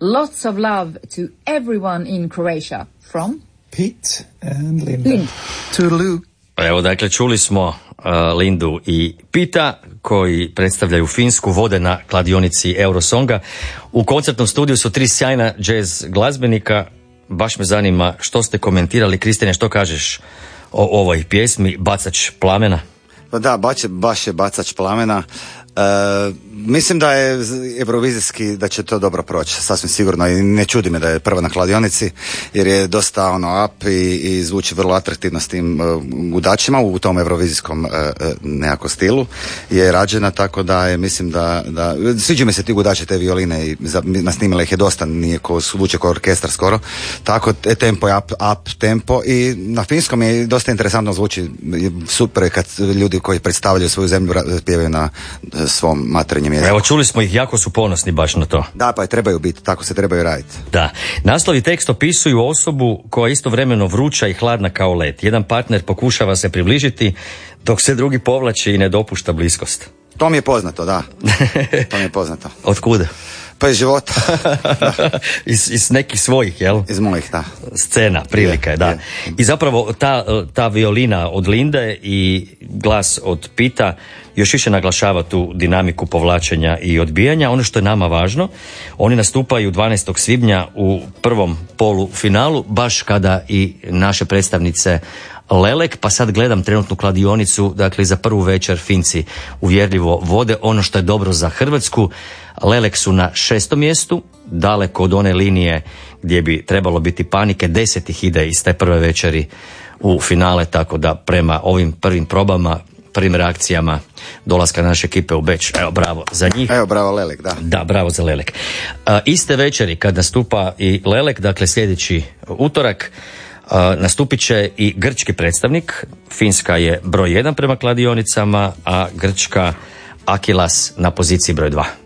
Lots of love to everyone in Croatia. From? Pete and Linda. Lind. Toodaloo. Evo, dakle, čuli smo Lindu i Pita koji predstavljaju Finsku, vode na kladionici Eurosonga. U koncertnom studiju su 3 sjajna jazz glazbenika. Baš me zanima što ste komentirali. Kristine, što kažeš o ovoj pjesmi Bacač plamena? Pa da, baš je Bacač plamena. Mislim da je eurovizijski, da će to dobro proći, sasvim sigurno, i ne čudi me da je prva na kladionici, jer je dosta up i zvuči vrlo atraktivno s tim gudačima u tom eurovizijskom nekako stilu je rađena, tako da je, mislim da sviđa mi se ti gudači, te violine, i nasnimila ih je dosta, nije zvuče kao orkestar skoro, tako tempo je up tempo, i na finskom je dosta interesantno zvuči, super je kad ljudi koji predstavljaju svoju zemlju pjevaju na svom materinjem jeziku. Evo, čuli smo ih, jako su ponosni baš na to. Da, pa i trebaju biti, tako se trebaju raditi. Da. Naslov i tekst opisuju osobu koja je istovremeno vruća i hladna kao led. Jedan partner pokušava se približiti, dok se drugi povlači i ne dopušta bliskost. To mi je poznato, da. To mi je poznato. Od kuda? Pa iz života. iz nekih svojih, jel? Iz mojih, da. Scena, prilika je, da. I zapravo ta violina od Linde i glas od Pita još više naglašava tu dinamiku povlačenja i odbijanja. Ono što je nama važno, oni nastupaju 12. svibnja u prvom polufinalu, baš kada i naše predstavnice Lelek, pa sad gledam trenutnu kladionicu, dakle za prvu večer Finci uvjerljivo vode. Ono što je dobro za Hrvatsku, Lelek su na 6. mjestu, daleko od one linije gdje bi trebalo biti panike, 10 ih ide iz te prve večeri u finale, tako da prema ovim prvim probama, prvim reakcijama dolaska naše ekipe u Beč, evo bravo za njih. Evo bravo Lelek, da. Da, bravo za Lelek. Iste večeri kad nastupa i Lelek, dakle sljedeći utorak, nastupit će i grčki predstavnik. Finska je broj 1 prema kladionicama, a Grčka Akilas na poziciji broj 2.